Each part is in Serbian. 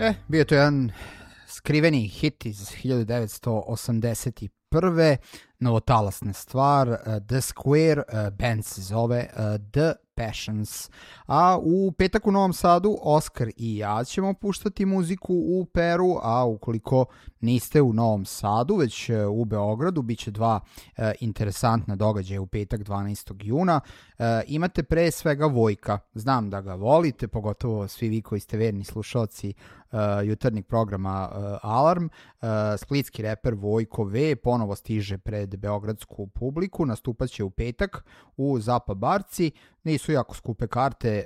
Bio je to jedan skriveni hit iz 1981. Novotalasna stvar, The Square, band se zove The Passions. A u petak u Novom Sadu Oskar i ja ćemo puštati muziku u Peru, a ukoliko niste u Novom Sadu, već u Beogradu, bit će dva interesantna događaja u petak 12. juna. Imate pre svega Vojka, znam da ga volite, pogotovo svi vi koji ste verni slušalci jutarnjeg programa Alarm. Splitski reper Vojko V ponovo stiže pred beogradsku publiku, nastupat će u petak u Zapa Barci. Nisu jako skupe karte,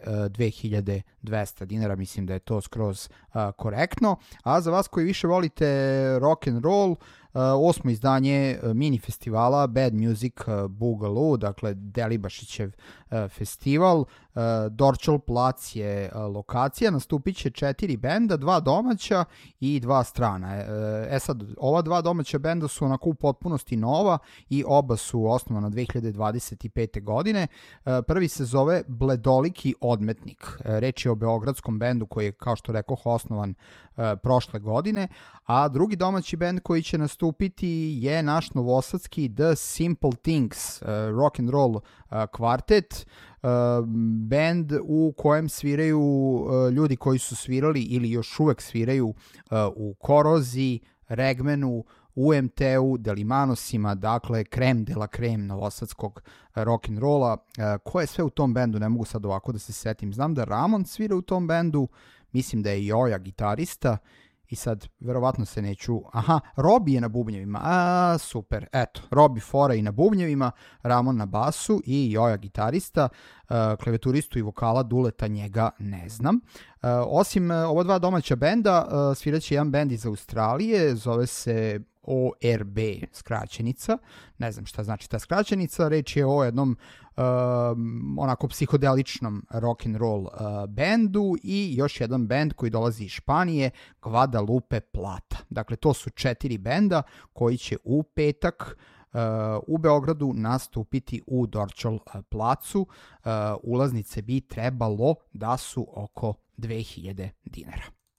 2200 dinara, mislim da je to skroz korektno. A za vas koji više volite rock and roll, 8. izdanje mini festivala Bad Music Boogaloo, dakle Delibašićev festival. Dorćol Plac je lokacija, nastupit će 4 benda, 2 domaća i 2 strana. Sad, ova 2 domaća benda su onako u potpunosti nova i oba su osnovana 2025. godine. Prvi se zove Bledoliki odmetnik. Reč je o beogradskom bendu koji je, kao što rekoh, osnovan prošle godine, a drugi domaći bend koji će nastupiti je naš novosadski The Simple Things, rock and roll kvartet, band u kojem sviraju ljudi koji su svirali ili još uvek sviraju u Korozi, Regmenu, UMT-u, Delimanosima, dakle krem de la krem novosadskog rock'n'rolla. Ko je sve u tom bendu, ne mogu sad ovako da se setim. Znam da Ramon svira u tom bendu, mislim da je Joja gitarista i sad verovatno se neću... Robi je na bubnjevima, super, eto, Robi Fora i na bubnjevima, Ramon na basu i Joja gitarista, klavijeturistu i vokala Duleta njega ne znam. Osim ova 2 domaća benda, sviraće jedan bend iz Australije, zove se ORB skraćenica, ne znam šta znači ta skraćenica, reč je o jednom onako psihodeličnom rock and roll bendu i još jedan bend koji dolazi iz Španije, Guadalupe Plata. Dakle, to su 4 benda koji će u petak u Beogradu nastupiti u Dorćol placu. Ulaznice bi trebalo da su oko 2000 dinara.